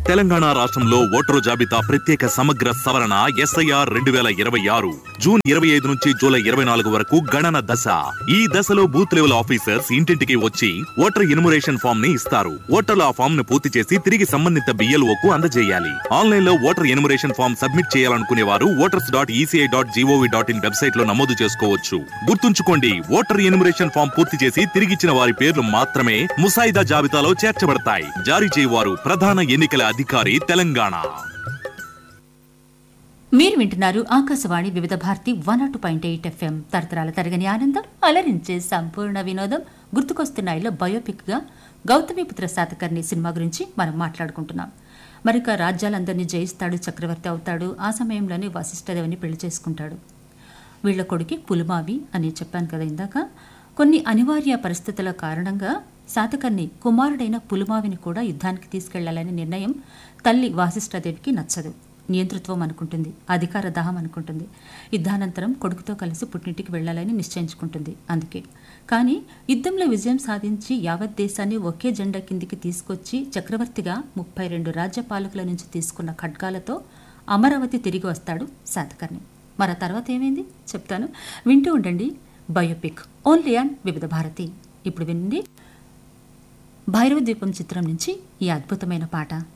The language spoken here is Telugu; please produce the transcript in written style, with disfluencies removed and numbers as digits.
తెలంగాణ రాష్ట్రంలో ఓటరు జాబితా ప్రత్యేక సమగ్ర సవరణ SIR 2026 జూన్ 25 నుంచి జూలై 24 వరకు గణన దశ. ఈ దశలో బూత్ లెవెల్ ఆఫీసర్స్ ఇంటింటికి వచ్చి ఓటర్ ఎన్యుమరేషన్ ఫామ్ ని ఇస్తారు. ఓటర్లు ఆ ఫామ్ ను పూర్తి చేసి తిరిగి సంబంధిత BLOకు అందజేయాలి. ఆన్లైన్ లో ఓటర్ ఎన్యుమరేషన్ ఫామ్ సబ్మిట్ చేయాలనుకునే వారు voters.eci.gov.in వెబ్సైట్ లో నమోదు చేసుకోవచ్చు. గుర్తుంచుకోండి, ఓటర్ ఎన్యుమరేషన్ ఫామ్ పూర్తి చేసి తిరిగిచ్చిన వారి పేర్లు మాత్రమే ముసాయిదా జాబితాలో చేర్చబడతాయి. జారీ చేయవారు ప్రధాన ఎన్నికల అధికారి, తెలంగాణ. మీరు వింటున్నారు ఆకాశవాణి వివిధ భారతి 102.8 FM. తరతరాల తరగని ఆనందం, అలరించే సంపూర్ణ వినోదం. గుర్తుకొస్తున్నాయిలో బయోపిక్ గా గౌతమిపుత్ర శాతకర్ణి సినిమా గురించి మనం మాట్లాడుకుంటున్నాం. మరిక రాజ్యాలందరినీ జయిస్తాడు, చక్రవర్తి అవుతాడు. ఆ సమయంలోనే వశిష్ఠదేవిని పెళ్లి చేసుకుంటాడు. వీళ్ల కొడుకి పులుమావి అని చెప్పాను కదా ఇందాక. కొన్ని అనివార్య పరిస్థితుల కారణంగా శాతకర్ణి కుమారుడైన పులుమావిని కూడా యుద్ధానికి తీసుకెళ్లాలనే నిర్ణయం తల్లి వాసిష్ఠాదేవికి నచ్చదు. నియంతృత్వం అనుకుంటుంది, అధికార దాహం అనుకుంటుంది. యుద్ధానంతరం కొడుకుతో కలిసి పుట్టింటికి వెళ్లాలని నిశ్చయించుకుంటుంది. అందుకే కానీ యుద్ధంలో విజయం సాధించి యావత్ దేశాన్ని ఒకే జెండా కిందికి తీసుకొచ్చి చక్రవర్తిగా 32 రాజ్యపాలకుల నుంచి తీసుకున్న ఖడ్గాలతో అమరావతి తిరిగి వస్తాడు శాతకర్ణి. మరి తర్వాత ఏమైంది చెప్తాను, వింటూ ఉండండి. బయోపిక్ ఓన్లీ ఆన్ వివిధ భారతి. ఇప్పుడు వినండి భైరవ ద్వీపం చిత్రం నుంచి ఈ అద్భుతమైన పాట.